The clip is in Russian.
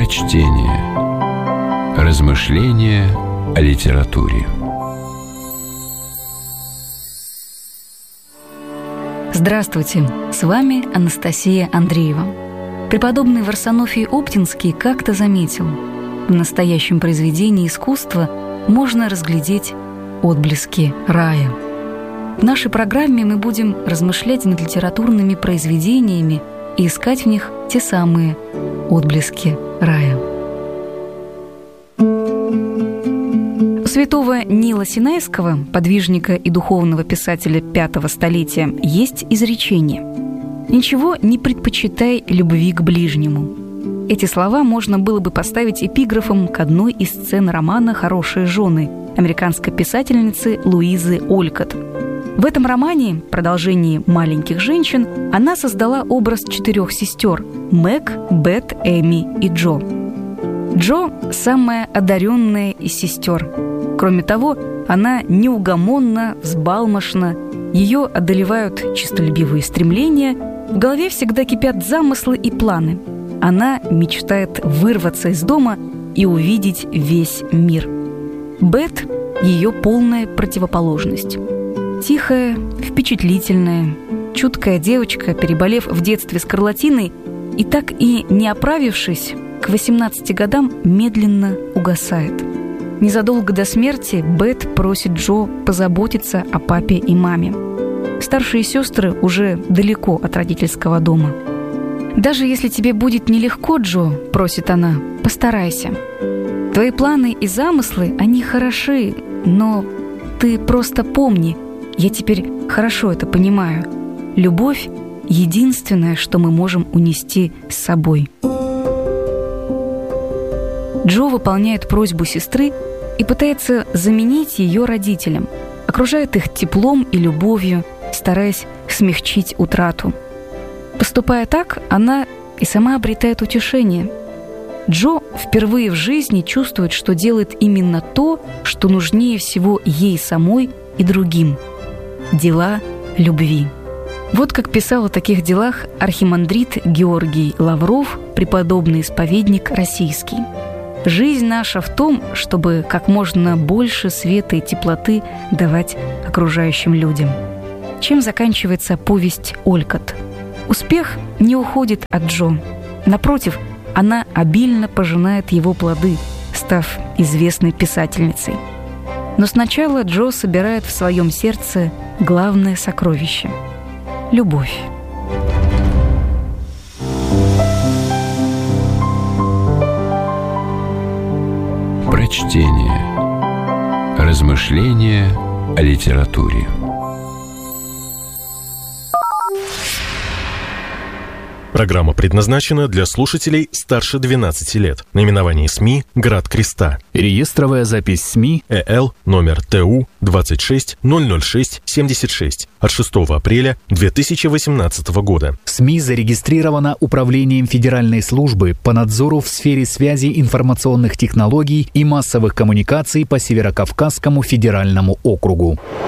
Прочтение. Размышления о литературе. Здравствуйте, с вами Анастасия Андреева. Преподобный Варсонофий Оптинский как-то заметил: в настоящем произведении искусства можно разглядеть отблески рая. В нашей программе мы будем размышлять над литературными произведениями и искать в них те самые отблески рая. У святого Нила Синайского, подвижника и духовного писателя V столетия, есть изречение: «Ничего не предпочитай любви к ближнему». Эти слова можно было бы поставить эпиграфом к одной из сцен романа «Хорошие жены» американской писательницы Луизы Олькотт. В этом романе, продолжении «Маленьких женщин», она создала образ 4 сестер – Мэг, Бет, Эми и Джо. Джо – самая одаренная из сестер. Кроме того, она неугомонна, взбалмошна, ее одолевают честолюбивые стремления, в голове всегда кипят замыслы и планы. Она мечтает вырваться из дома и увидеть весь мир. Бет – ее полная противоположность. Тихая, впечатлительная, чуткая девочка, переболев в детстве скарлатиной и так и не оправившись, к 18 годам медленно угасает. Незадолго до смерти Бет просит Джо позаботиться о папе и маме. Старшие сестры уже далеко от родительского дома. «Даже если тебе будет нелегко, Джо, — просит она, — постарайся. Твои планы и замыслы, они хороши, но ты просто помни, я теперь хорошо это понимаю. Любовь — единственное, что мы можем унести с собой». Джо выполняет просьбу сестры и пытается заменить ее родителям, окружает их теплом и любовью, стараясь смягчить утрату. Поступая так, она и сама обретает утешение. Джо впервые в жизни чувствует, что делает именно то, что нужнее всего ей самой и другим – дела любви. Вот как писал о таких делах архимандрит Георгий Лавров, преподобный исповедник российский. «Жизнь наша в том, чтобы как можно больше света и теплоты давать окружающим людям». Чем заканчивается повесть Олькотт? Успех не уходит от Джо. Напротив, она обильно пожинает его плоды, став известной писательницей. Но сначала Джо собирает в своем сердце главное сокровище – любовь. Прочтение. Размышления о литературе. Программа предназначена для слушателей старше 12 лет. Наименование СМИ «Град Креста». Реестровая запись СМИ ЭЛ номер ТУ 2600676 от 6 апреля 2018 года. СМИ зарегистрирована Управлением Федеральной службы по надзору в сфере связи информационных технологий и массовых коммуникаций по Северокавказскому федеральному округу.